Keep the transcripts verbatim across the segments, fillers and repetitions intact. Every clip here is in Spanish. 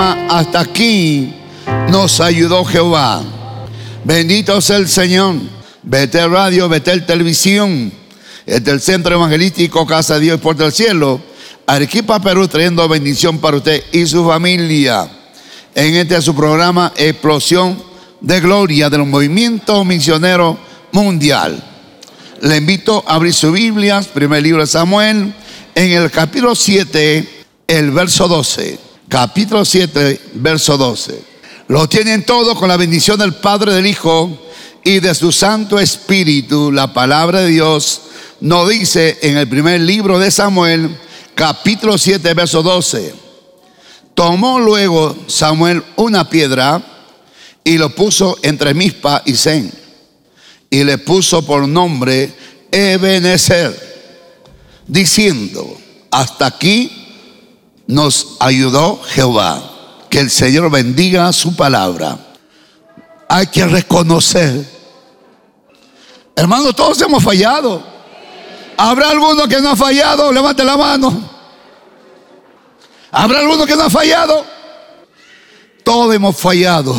Hasta aquí nos ayudó Jehová. Bendito sea el Señor. Betel Radio, Betel Televisión, desde el Centro Evangelístico Casa de Dios y Puerta del Cielo, Arequipa, Perú, trayendo bendición para usted y su familia en este su programa Explosión de Gloria del Movimiento Misionero Mundial. Le invito a abrir su Biblia, primer libro de Samuel, en el capítulo siete, el verso doce. Capítulo siete, verso doce. Lo tienen todo con la bendición del Padre, del Hijo y de su Santo Espíritu. La palabra de Dios nos dice en el primer libro de Samuel, capítulo siete, verso doce. Tomó luego Samuel una piedra y lo puso entre Mizpa y Sen, y le puso por nombre Ebenezer, diciendo: hasta aquí nos ayudó Jehová. Que el Señor bendiga su palabra. Hay que reconocer, hermanos, todos hemos fallado. ¿Habrá alguno que no ha fallado? Levante la mano. ¿Habrá alguno que no ha fallado? Todos hemos fallado.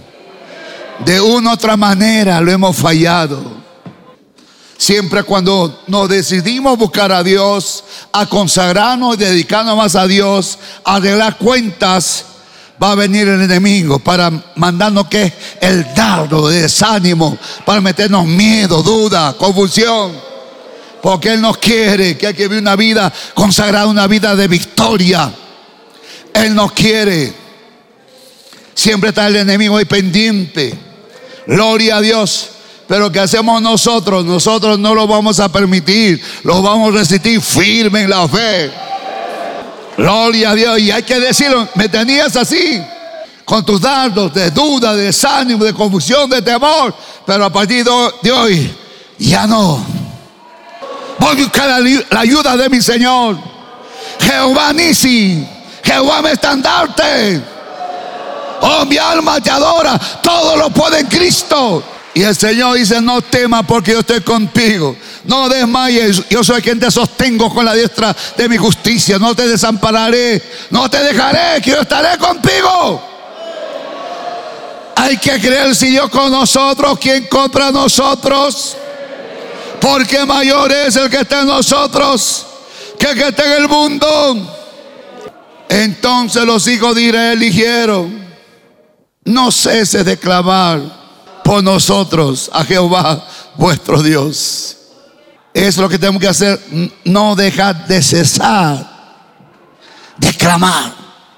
De una u otra manera lo hemos fallado. Siempre cuando nos decidimos buscar a Dios, a consagrarnos y dedicarnos más a Dios, a arreglar cuentas, va a venir el enemigo para mandarnos que el dardo de desánimo, para meternos miedo, duda, confusión. Porque Él nos quiere que hay que vivir una vida consagrada, una vida de victoria. Él nos quiere. Siempre está el enemigo ahí pendiente. Gloria a Dios. Pero ¿qué hacemos nosotros? Nosotros no lo vamos a permitir. Lo vamos a resistir firme en la fe. Gloria a Dios. Y hay que decirlo, me tenías así, con tus dardos de duda, de desánimo, de confusión, de temor. Pero a partir de hoy, ya no. Voy a buscar la ayuda de mi Señor. Jehová Nisi, Jehová mi estandarte. Oh, mi alma te adora. Todo lo puede en Cristo. Y el Señor dice: no temas, porque yo estoy contigo. No desmayes, yo soy quien te sostengo con la diestra de mi justicia. No te desampararé, no te dejaré, que yo estaré contigo. Hay que creer, si Dios con nosotros, ¿quién contra nosotros? Porque mayor es el que está en nosotros que el que está en el mundo. Entonces los hijos de Israel dijeron: no ceses de clamar por nosotros a Jehová vuestro Dios. Es lo que tenemos que hacer, no dejar de cesar de clamar.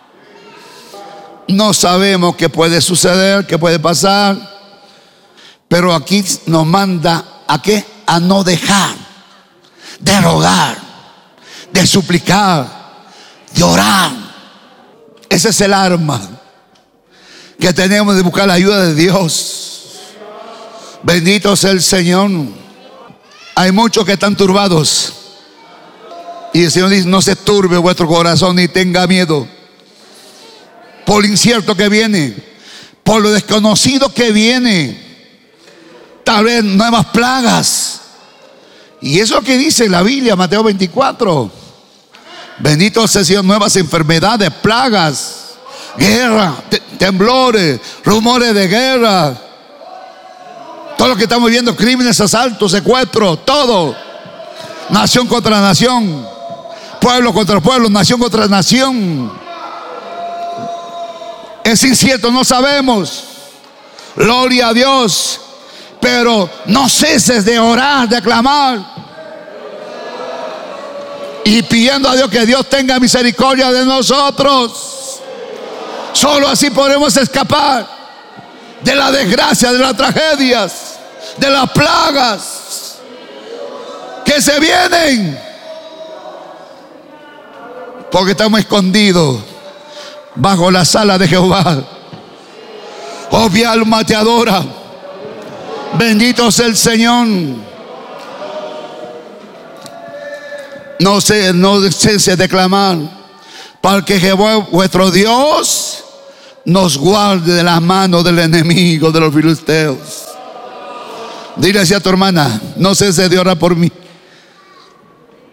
No sabemos qué puede suceder, qué puede pasar, pero aquí nos manda a qué, a no dejar de rogar, de suplicar, de orar. Ese es el arma que tenemos, de buscar la ayuda de Dios. Bendito sea el Señor. Hay muchos que están turbados, y el Señor dice: no se turbe vuestro corazón ni tenga miedo por lo incierto que viene, por lo desconocido que viene. Tal vez nuevas plagas. Y eso es lo que dice la Biblia, Mateo veinticuatro. Bendito sea el Señor. Nuevas enfermedades, plagas, guerra, te- temblores, rumores de guerra. Todo lo que estamos viendo, crímenes, asaltos, secuestros, todo. Nación contra nación, pueblo contra pueblo, nación contra nación. Es incierto, no sabemos. Gloria a Dios. Pero no ceses de orar, de clamar, y pidiendo a Dios que Dios tenga misericordia de nosotros. Solo así podremos escapar de la desgracia, de las tragedias, de las plagas que se vienen, porque estamos escondidos bajo la sala de Jehová. Oh, mi alma te adora. Bendito sea el Señor. No se, no cese de clamar, para que Jehová vuestro Dios nos guarde de las manos del enemigo, de los filisteos. Dile así a tu hermana: no cese de orar por mí.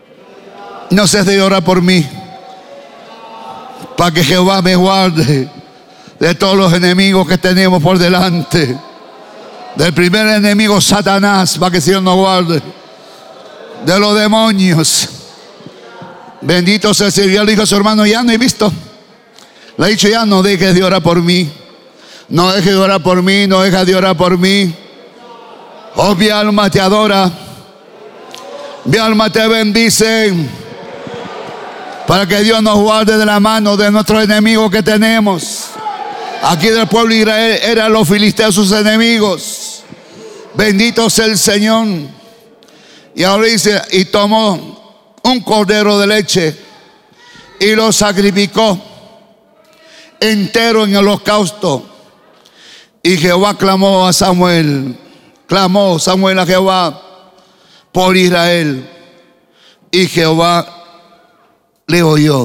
No cese de orar por mí, para que Jehová me guarde de todos los enemigos que tenemos por delante. Del primer enemigo, Satanás, para que el Señor nos guarde. De los demonios. Bendito sea el Señor. Ya le dijo a su hermano, ya no he visto. Le ha dicho, ya no dejes de orar por mí. No dejes de orar por mí, no dejes de orar por mí. Oh, mi alma te adora. Mi alma te bendice. Para que Dios nos guarde de la mano de nuestros enemigos que tenemos. Aquí del pueblo de Israel eran los filisteos sus enemigos. Bendito sea el Señor. Y ahora dice, y tomó un cordero de leche y lo sacrificó entero en el holocausto. Y Jehová clamó a Samuel, clamó Samuel a Jehová por Israel. Y Jehová le oyó.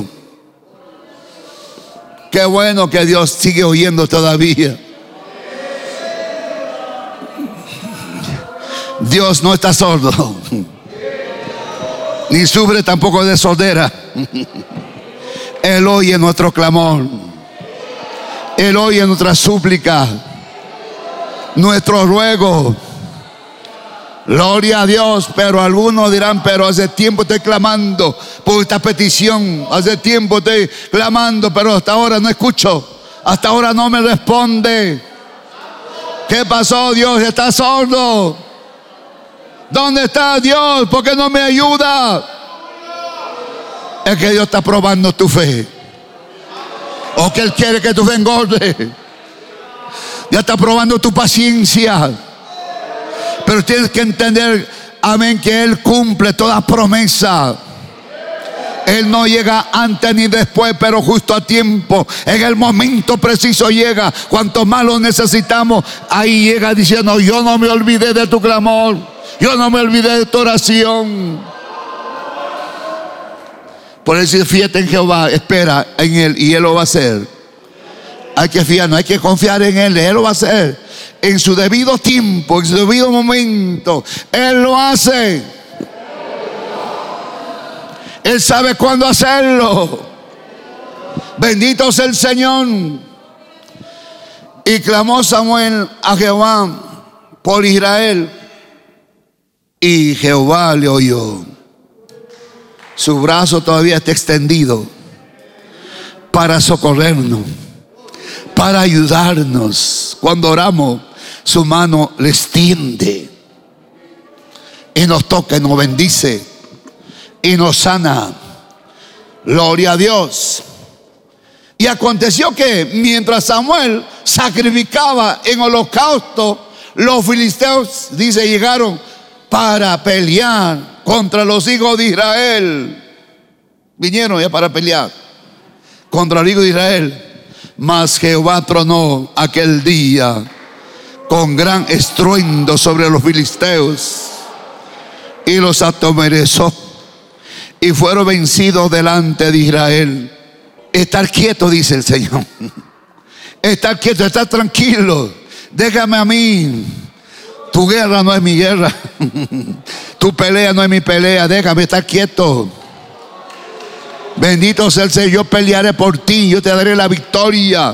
Qué bueno que Dios sigue oyendo todavía. Dios no está sordo, ni sufre tampoco de sordera. Él oye nuestro clamor. Él oye nuestra súplica, nuestro ruego. Gloria a Dios. Pero algunos dirán, pero hace tiempo estoy clamando por esta petición. Hace tiempo estoy clamando, pero hasta ahora no escucho. Hasta ahora no me responde. ¿Qué pasó? Dios está sordo. ¿Dónde está Dios? ¿Por qué no me ayuda? Es que Dios está probando tu fe. O que Él quiere que tu fe engorde. Ya está probando tu paciencia. Pero tienes que entender, amén, que Él cumple toda promesa. Él no llega antes ni después, pero justo a tiempo. En el momento preciso llega. Cuanto más lo necesitamos, ahí llega diciendo, yo no me olvidé de tu clamor. Yo no me olvidé de tu oración. Por eso fíjate en Jehová, espera en Él y Él lo va a hacer. Hay que fiarnos, hay que confiar en Él, Él lo va a hacer. En su debido tiempo, en su debido momento, Él lo hace. Él sabe cuándo hacerlo. Bendito sea el Señor. Y clamó Samuel a Jehová por Israel. Y Jehová le oyó. Su brazo todavía está extendido para socorrernos, para ayudarnos. Cuando oramos, su mano le extiende y nos toca y nos bendice y nos sana. Gloria a Dios. Y aconteció que mientras Samuel sacrificaba en holocausto, los filisteos, dice, llegaron para pelear contra los hijos de Israel. Vinieron ya para pelear contra los hijos de Israel. Mas Jehová tronó aquel día con gran estruendo sobre los filisteos y los atemorizó, y fueron vencidos delante de Israel. Estar quieto, dice el Señor. Estar quieto, estar tranquilo. Déjame a mí. Tu guerra no es mi guerra. Tu pelea no es mi pelea. Déjame estar quieto. Bendito sea el Señor. Yo pelearé por ti. Yo te daré la victoria.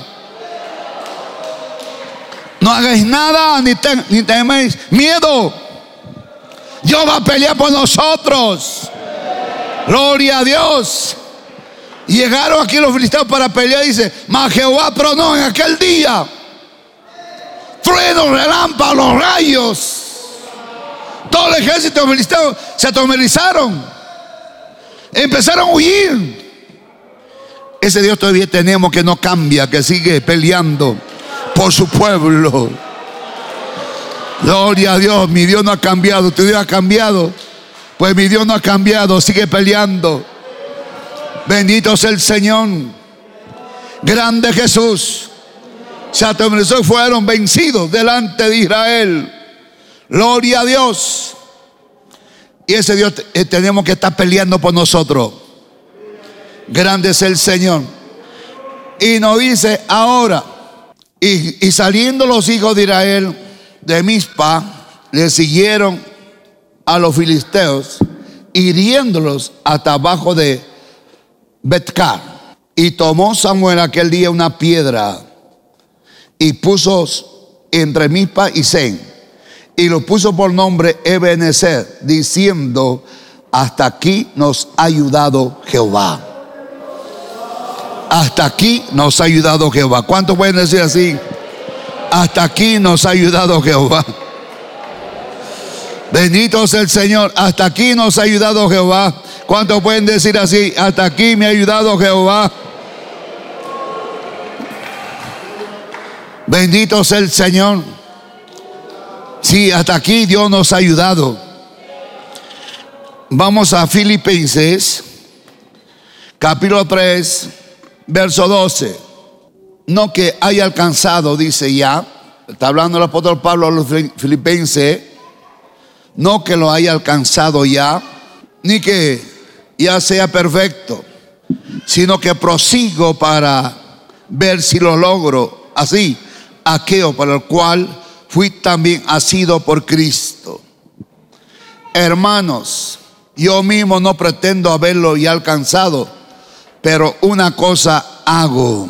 No hagáis nada, ni, te, ni teméis miedo. Dios va a pelear por nosotros. Gloria a Dios. Llegaron aquí los filisteos para pelear. Dice, mas Jehová tronó en aquel día. Truenos, relámpagos, los rayos. Todo el ejército filisteo se atemorizaron. Empezaron a huir. Ese Dios todavía tenemos, que no cambia, que sigue peleando por su pueblo. Gloria a Dios. Mi Dios no ha cambiado. Tu Dios ha cambiado. Pues mi Dios no ha cambiado. Sigue peleando. Bendito sea el Señor. Grande Jesús. Se atemorizó y fueron vencidos delante de Israel. Gloria a Dios. Y ese Dios eh, tenemos que estar peleando por nosotros. Grande es el Señor. Y nos dice ahora, y, y saliendo los hijos de Israel de Mizpa, le siguieron a los filisteos, hiriéndolos hasta abajo de Betcar. Y tomó Samuel aquel día una piedra y puso entre Mizpa y Sen, y lo puso por nombre Ebenezer, diciendo: hasta aquí nos ha ayudado Jehová. Hasta aquí nos ha ayudado Jehová. ¿Cuántos pueden decir así? Hasta aquí nos ha ayudado Jehová. Bendito sea el Señor. Hasta aquí nos ha ayudado Jehová. ¿Cuántos pueden decir así? Hasta aquí me ha ayudado Jehová. Bendito sea el Señor. Sí, hasta aquí Dios nos ha ayudado. Vamos a Filipenses, capítulo tres, verso doce. No que haya alcanzado, dice ya, está hablando el apóstol Pablo a los filipenses, no que lo haya alcanzado ya, ni que ya sea perfecto, sino que prosigo para ver si lo logro, así, aquello para el cual fui también asido por Cristo. Hermanos, yo mismo no pretendo haberlo ya alcanzado, pero una cosa hago,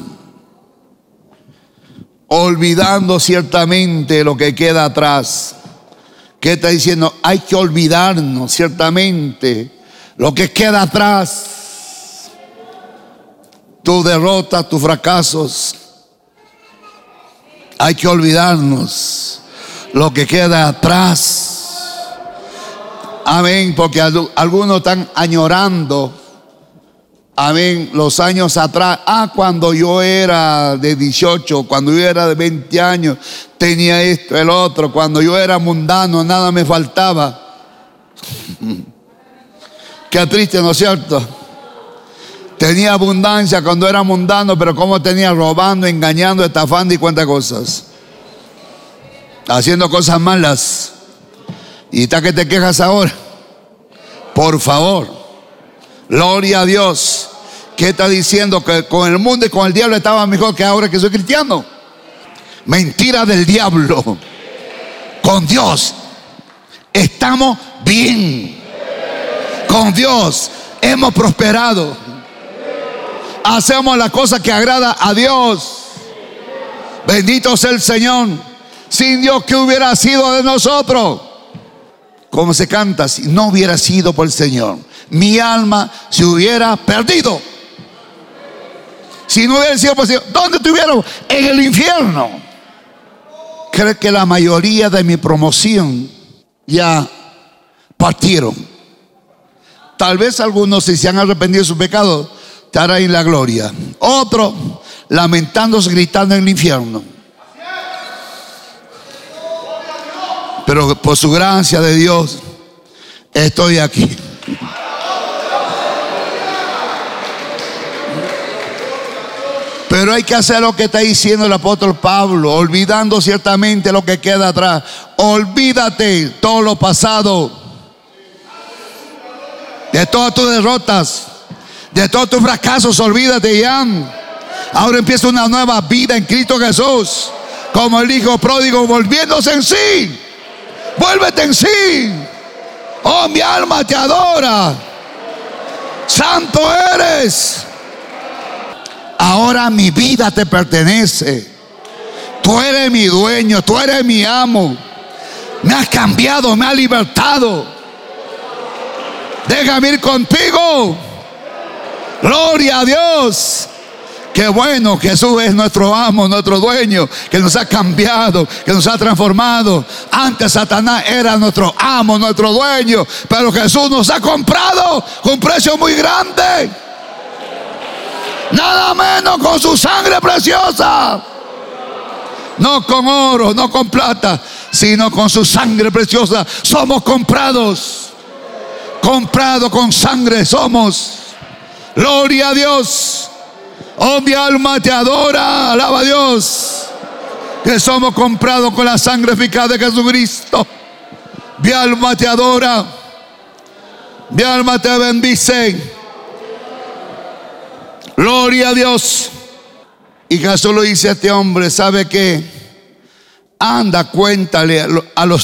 olvidando ciertamente lo que queda atrás. ¿Qué está diciendo? Hay que olvidarnos ciertamente lo que queda atrás. Tu derrota, tus fracasos. Hay que olvidarnos lo que queda atrás. Amén, porque algunos están añorando, amén, los años atrás. Ah, cuando yo era de dieciocho, cuando yo era de veinte años, tenía esto, el otro. Cuando yo era mundano, nada me faltaba. Qué triste, ¿no es cierto? Tenía abundancia cuando era mundano, pero como tenía robando, engañando, estafando y cuantas cosas, haciendo cosas malas. Y está que te quejas ahora. Por favor, gloria a Dios. ¿Qué está diciendo? Que con el mundo y con el diablo estaba mejor que ahora que soy cristiano. Mentira del diablo. Con Dios estamos bien. Con Dios hemos prosperado. Hacemos la cosa que agrada a Dios. Bendito sea el Señor. Sin Dios, ¿qué hubiera sido de nosotros? Como se canta, si no hubiera sido por el Señor, mi alma se hubiera perdido. Si no hubiera sido por el Señor, ¿dónde estuviéramos? En el infierno. Creo que la mayoría de mi promoción ya partieron. Tal vez algunos, si se han arrepentido de sus pecados, estarán en la gloria. Otros lamentándose, gritando en el infierno. Pero por su gracia de Dios estoy aquí. Pero hay que hacer lo que está diciendo el apóstol Pablo, olvidando ciertamente lo que queda atrás. Olvídate todo lo pasado, de todas tus derrotas, de todos tus fracasos. Olvídate ya. Ahora empieza una nueva vida en Cristo Jesús, como el hijo pródigo volviéndose en sí. Vuélvete en sí. Oh, mi alma te adora. Santo eres. Ahora mi vida te pertenece. Tú eres mi dueño, tú eres mi amo. Me has cambiado, me has libertado. Déjame ir contigo. Gloria a Dios. Qué bueno, Jesús es nuestro amo, nuestro dueño, que nos ha cambiado, que nos ha transformado. Antes Satanás era nuestro amo, nuestro dueño, pero Jesús nos ha comprado con un precio muy grande. Nada menos con su sangre preciosa. No con oro, no con plata, sino con su sangre preciosa. Somos comprados. Comprados con sangre somos. Gloria a Dios. Oh, mi alma te adora. Alaba a Dios, que somos comprados con la sangre eficaz de Jesucristo. Mi alma te adora. Mi alma te bendice. Gloria a Dios. Y Jesús lo dice a este hombre: ¿sabe qué? Anda, cuéntale a los